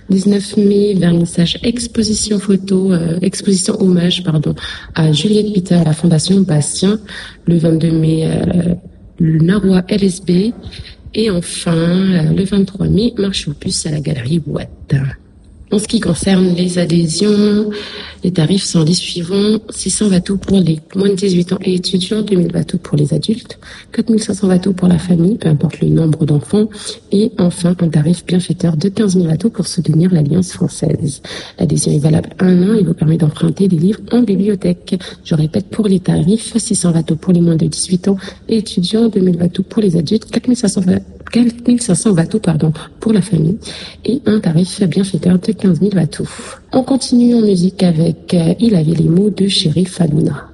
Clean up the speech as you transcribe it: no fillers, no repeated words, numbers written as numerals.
19 mai, vernissage exposition hommage à Juliette Peter à la Fondation Bastien. Le 22 mai, le Narwa LSB. Et enfin, le 23 mai, marche aux puces à la Galerie Watt. En ce qui concerne les adhésions, les tarifs sont les suivants. 600 watts pour les moins de 18 ans et étudiants, 2000 watts pour les adultes, 4500 watts pour la famille, peu importe le nombre d'enfants, et enfin un tarif bienfaiteur de 15 000 watts pour soutenir l'Alliance française. L'adhésion est valable 1 an et vous permet d'emprunter des livres en bibliothèque. Je répète pour les tarifs, 600 watts pour les moins de 18 ans et étudiants, 2000 watts pour les adultes, 4500 watts pour la famille et un tarif bienfaiteur de 15 000 watts. On continue en musique avec Il avait les mots de Chérif Halouna.